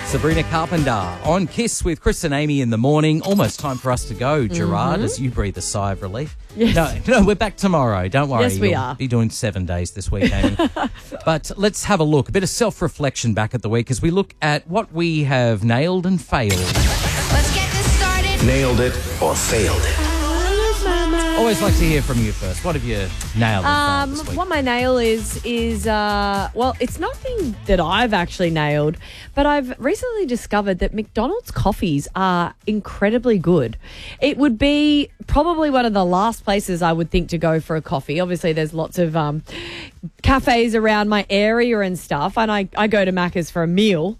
Sabrina Carpenter on Kiss with Chris and Amy in the morning. Almost time for us to go, Gerard, as you breathe a sigh of relief. Yes. No, we're back tomorrow. Don't worry. Yes, we You'll are. be doing 7 days this week, Amy. But let's have a look, a bit of self-reflection back at the week as we look at what we have nailed and failed. Let's get this started. Nailed it or failed it. Always like to hear from you first. What have you nailed and failed this week? What my nail is well, it's nothing that I've actually nailed, but I've recently discovered that McDonald's coffees are incredibly good. It would be probably one of the last places I would think to go for a coffee. Obviously, there's lots of cafes around my area and stuff, and I go to Macca's for a meal,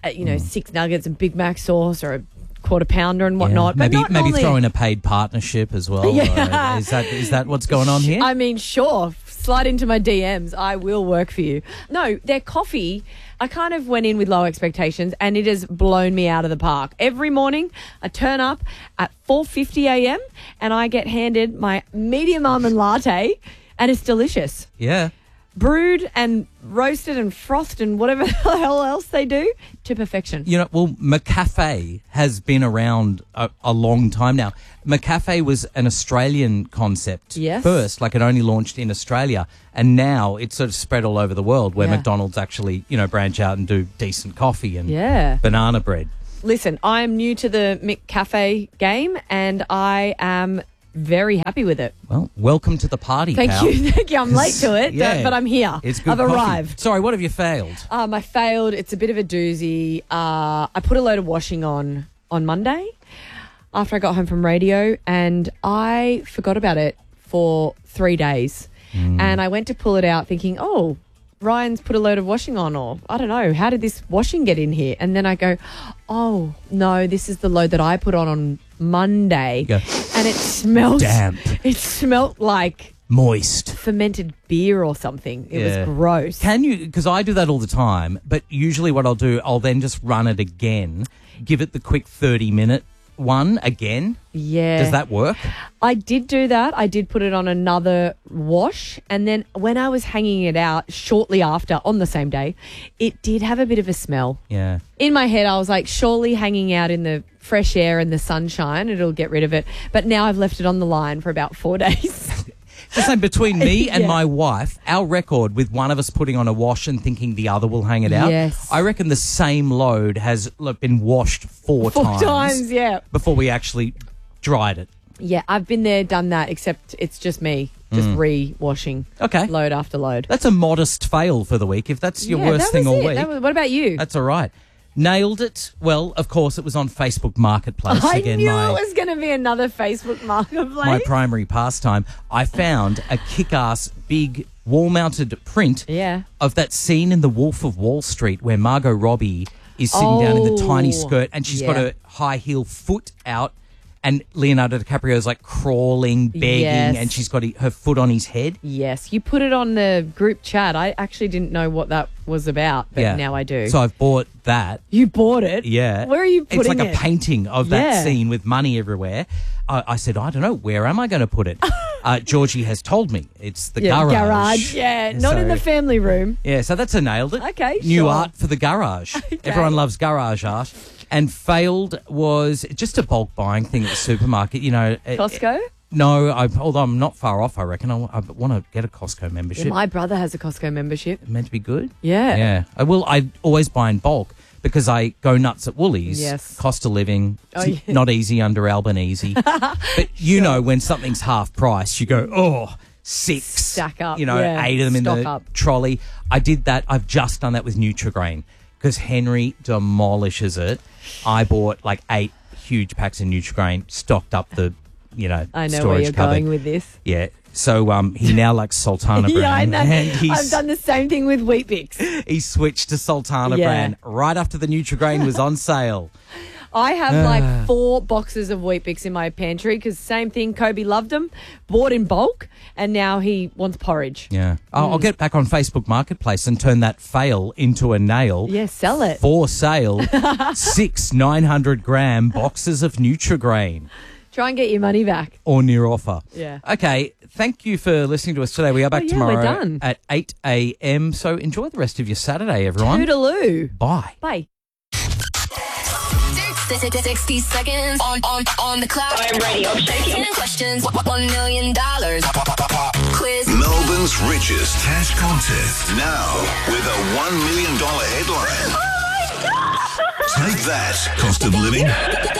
6 nuggets and Big Mac sauce or a quarter pounder and whatnot. Yeah, but maybe throw in a paid partnership as well. Yeah. Is that what's going on here? I mean, sure. Slide into my DMs. I will work for you. No, their coffee, I kind of went in with low expectations and it has blown me out of the park. Every morning I turn up at 4:50 a.m. and I get handed my medium almond latte and it's delicious. Yeah. Brewed and roasted and frothed and whatever the hell else they do to perfection. McCafe has been around a long time now. McCafe was an Australian concept first, like it only launched in Australia, and now it's sort of spread all over the world where McDonald's actually, branch out and do decent coffee and banana bread. Listen, I am new to the McCafe game and I am very happy with it. Well, welcome to the party, Thank pal. you. I'm late to it, but I'm here. It's good I've coffee. arrived. Sorry, what have you failed? I failed. It's a bit of a doozy. I put a load of washing on Monday after I got home from radio and I forgot about it for 3 days. And I went to pull it out thinking, oh, Ryan's put a load of washing on, or I don't know, how did this washing get in here? And then I go, oh, no, this is the load that I put on Monday. And it smelled damp. It smelled like moist fermented beer or something. It was gross. Can you, because I do that all the time, but usually what I'll do, I'll then just run it again, give it the quick 30-minute one again. Yeah. Does that work? I did do that. I did put it on another wash. And then when I was hanging it out shortly after, on the same day, it did have a bit of a smell. Yeah. In my head, I was like, surely hanging out in the fresh air and the sunshine, it'll get rid of it. But now I've left it on the line for about 4 days. Just saying, between me and my wife, our record with one of us putting on a wash and thinking the other will hang it out, I reckon the same load has been washed four times, before we actually dried it. Yeah, I've been there, done that, except it's just me, just re-washing load after load. That's a modest fail for the week, if that's your worst thing all week. What about you? That's all right. Nailed it. Well, of course, it was on Facebook Marketplace. I knew it was going to be another Facebook Marketplace. My primary pastime. I found a kick-ass big wall-mounted print of that scene in The Wolf of Wall Street where Margot Robbie is sitting down in the tiny skirt and she's got her high heel foot out and Leonardo DiCaprio is like crawling, begging, and she's got her foot on his head. Yes, you put it on the group chat. I actually didn't know what that was about, but now I do. So I've bought that. You bought it? Yeah. Where are you putting it? It's like a painting of that scene with money everywhere. I said, I don't know, where am I going to put it? Georgie has told me it's the garage. Not in the family room. Yeah, so that's a nailed it. Okay, New art for the garage. Everyone loves garage art. And failed was just a bulk buying thing at the supermarket. Costco? No, although I'm not far off, I reckon. I want to get a Costco membership. Yeah, my brother has a Costco membership. Meant to be good? Yeah. Yeah. I always buy in bulk because I go nuts at Woolies. Yes. Cost of living, not easy under Albanese. But when something's half price, you go, 6. Stack up. 8 of them in the trolley. I did that. I've just done that with Nutri-Grain because Henry demolishes it. I bought like 8 huge packs of Nutri-Grain, stocked up the, I know storage where you're cupboard. going with this. Yeah. So he now likes Sultana brand. Yeah, I know. And I've done the same thing with Weet-Bix. He switched to Sultana brand right after the Nutri-Grain was on sale. I have like 4 boxes of Weet-Bix in my pantry because same thing, Kobe loved them, bought in bulk, and now he wants porridge. Yeah. I'll get back on Facebook Marketplace and turn that fail into a nail. Yeah, sell it. For sale, 6 900-gram boxes of Nutri-Grain. Try and get your money back. Or near offer. Yeah. Okay, thank you for listening to us today. We are back tomorrow we're done. at 8 a.m. So enjoy the rest of your Saturday, everyone. Toodaloo. Bye. Bye. 60 seconds on the clock. I'm ready. I'm shaking. 10 questions. $1 million. Quiz. Melbourne's richest cash contest. Now with a $1 million headline. Oh my God! Take that, cost of living.